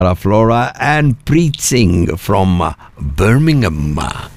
Flora and Preet Singh from Birmingham.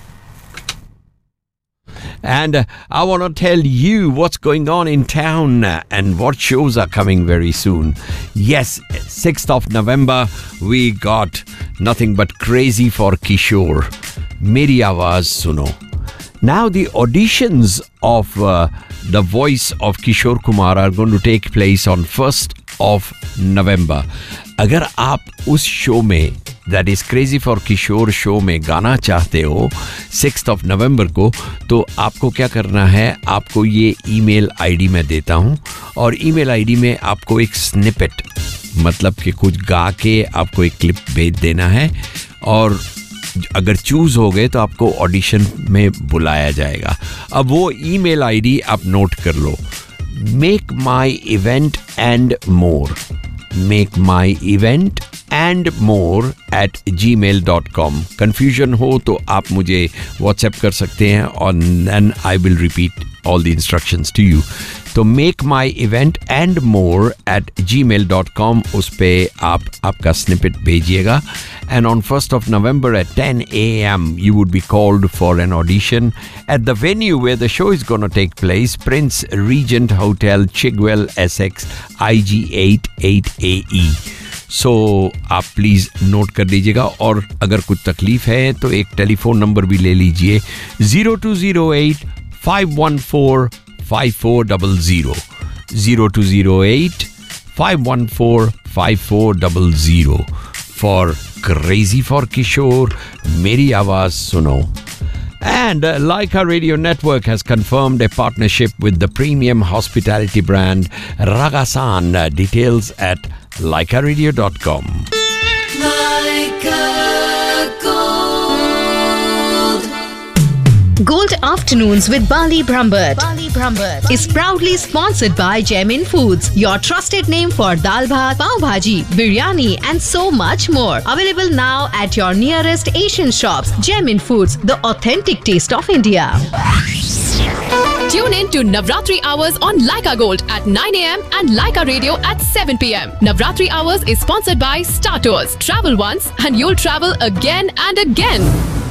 And I want to tell you what's going on in town and what shows are coming very soon. Yes, 6th of November, we got nothing but Crazy for Kishore. Meri Awaaz Suno. Now the auditions of The Voice of Kishore Kumar are going to take place on 1st of November. अगर आप उस show में, that is crazy for Kishore show में गाना चाहते हो 6th of November को, तो आपको क्या करना है, आपको ये ईमेल आईडी मैं देता हूँ और ईमेल आईडी में आपको एक स्निपेट, मतलब कि कुछ गा के आपको एक क्लिप भेज देना है और अगर चूज हो गए तो आपको ऑडिशन में बुलाया जाएगा. अब वो ईमेल आईडी आप नोट कर लो, make my event and more, make my event and more at gmail.com. Confusion हो तो आप मुझे WhatsApp कर सकते हैं और then I will repeat all the instructions to you. तो make my event and more at gmail.com, उस पे आप आपका snippet भेजिएगा. And on 1st of November at 10 a.m. you would be called for an audition at the venue where the show is going to take place, Prince Regent Hotel, Chigwell, Essex, IG88AE. सो आप please note कर लीजिएगा और अगर कुछ तकलीफ़ है तो एक टेलीफोन नंबर भी ले लीजिए 0208 514 5400 0208 514 5400 for Crazy for Kishore, Meri Awaaz Suno. And Laika Radio Network has confirmed a partnership with the premium hospitality brand Ragasan. Details at laikaradio.com. Gold Afternoons with Bali Brambert is proudly sponsored by Gemin Foods, your trusted name for dal bhat, pav bhaji, biryani and so much more. Available now at your nearest Asian shops. Gemin Foods, the authentic taste of India. Tune in to Navratri Hours on Laika Gold at 9 a.m. and Laika Radio at 7 p.m. Navratri Hours is sponsored by Star Tours. Travel once and you'll travel again and again.